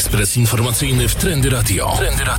Ekspres informacyjny w Trendy Radio.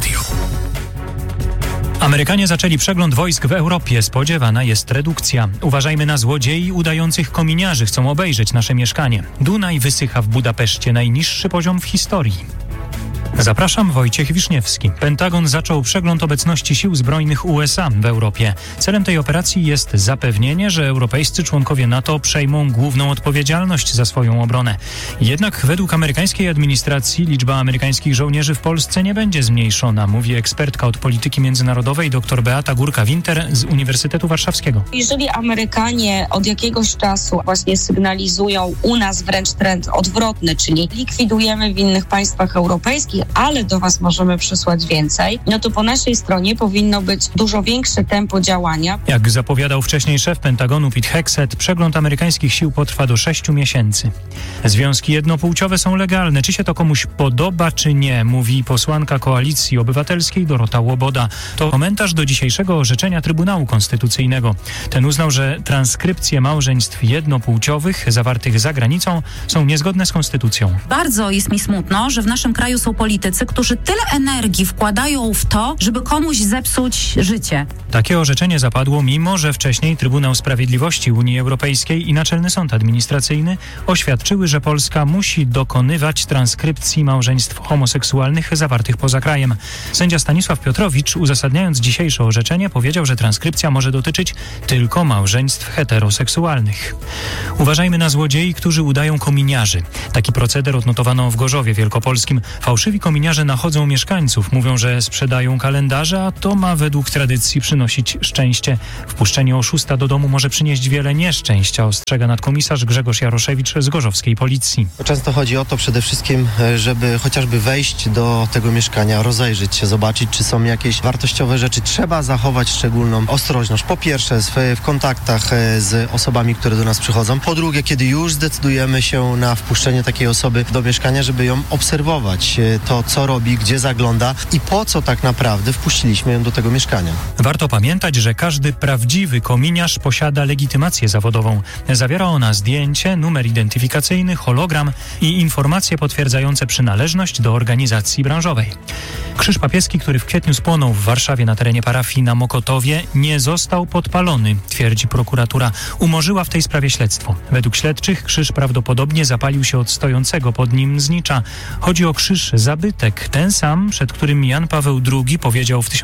Amerykanie zaczęli przegląd wojsk w Europie. Spodziewana jest redukcja. Uważajmy na złodziei udających kominiarzy. Chcą obejrzeć nasze mieszkanie. Dunaj wysycha w Budapeszcie. Najniższy poziom w historii. Zapraszam, Wojciech Wiszniewski. Pentagon zaczął przegląd obecności sił zbrojnych USA w Europie. Celem tej operacji jest zapewnienie, że europejscy członkowie NATO przejmą główną odpowiedzialność za swoją obronę. Jednak według amerykańskiej administracji liczba amerykańskich żołnierzy w Polsce nie będzie zmniejszona, mówi ekspertka od polityki międzynarodowej dr Beata Górka-Winter z Uniwersytetu Warszawskiego. Jeżeli Amerykanie od jakiegoś czasu właśnie sygnalizują u nas wręcz trend odwrotny, czyli likwidujemy w innych państwach europejskich, ale do was możemy przysłać więcej, no to po naszej stronie powinno być dużo większe tempo działania. Jak zapowiadał wcześniej szef Pentagonu Pete Hegseth, przegląd amerykańskich sił potrwa do 6 miesięcy. Związki jednopłciowe są legalne. Czy się to komuś podoba, czy nie, mówi posłanka Koalicji Obywatelskiej Dorota Łoboda. To komentarz do dzisiejszego orzeczenia Trybunału Konstytucyjnego. Ten uznał, że transkrypcje małżeństw jednopłciowych zawartych za granicą są niezgodne z konstytucją. Bardzo jest mi smutno, że w naszym kraju są politycy, którzy tyle energii wkładają w to, żeby komuś zepsuć życie. Takie orzeczenie zapadło, mimo że wcześniej Trybunał Sprawiedliwości Unii Europejskiej i Naczelny Sąd Administracyjny oświadczyły, że Polska musi dokonywać transkrypcji małżeństw homoseksualnych zawartych poza krajem. Sędzia Stanisław Piotrowicz, uzasadniając dzisiejsze orzeczenie, powiedział, że transkrypcja może dotyczyć tylko małżeństw heteroseksualnych. Uważajmy na złodziei, którzy udają kominiarzy. Taki proceder odnotowano w Gorzowie Wielkopolskim. Fałszywi kominiarze nachodzą mieszkańców, mówią, że sprzedają kalendarze, a to ma według tradycji przynosić szczęście. Wpuszczenie oszusta do domu może przynieść wiele nieszczęścia, ostrzega nadkomisarz Grzegorz Jaroszewicz z gorzowskiej policji. Często chodzi o to przede wszystkim, żeby chociażby wejść do tego mieszkania, rozejrzeć się, zobaczyć, czy są jakieś wartościowe rzeczy. Trzeba zachować szczególną ostrożność. Po pierwsze w kontaktach z osobami, które do nas przychodzą. Po drugie, kiedy już zdecydujemy się na wpuszczenie takiej osoby do mieszkania, żeby ją obserwować. To, co robi, gdzie zagląda i po co tak naprawdę wpuściliśmy ją do tego mieszkania. Warto pamiętać, że każdy prawdziwy kominiarz posiada legitymację zawodową. Zawiera ona zdjęcie, numer identyfikacyjny, hologram i informacje potwierdzające przynależność do organizacji branżowej. Krzyż papieski, który w kwietniu spłonął w Warszawie na terenie parafii na Mokotowie, nie został podpalony, twierdzi prokuratura. Umorzyła w tej sprawie śledztwo. Według śledczych krzyż prawdopodobnie zapalił się od stojącego pod nim znicza. Chodzi o krzyż zabytek, ten sam, przed którym Jan Paweł II powiedział w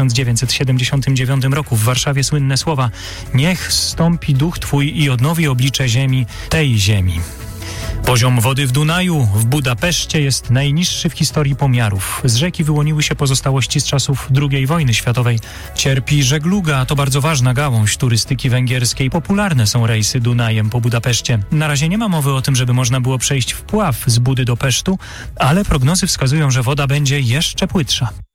1979 roku w Warszawie słynne słowa: niech zstąpi duch Twój i odnowi oblicze ziemi, tej ziemi. Poziom wody w Dunaju w Budapeszcie jest najniższy w historii pomiarów. Z rzeki wyłoniły się pozostałości z czasów II wojny światowej. Cierpi żegluga, a to bardzo ważna gałąź turystyki węgierskiej. Popularne są rejsy Dunajem po Budapeszcie. Na razie nie ma mowy o tym, żeby można było przejść wpław z Budy do Pesztu, ale prognozy wskazują, że woda będzie jeszcze płytsza.